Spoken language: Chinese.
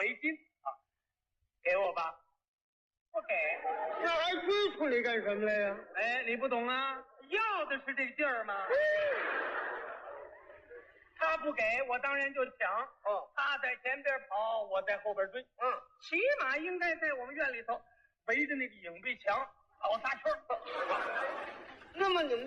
金啊，给我吧。不给， 那还追出来干什么来呀？ 哎，你不懂啊，要的是这个劲儿嘛。他不给我，当然就抢。 哦， 他在前边跑，我在后边追。起码应该在我们院里头围着那个影壁墙跑3圈。 那么你们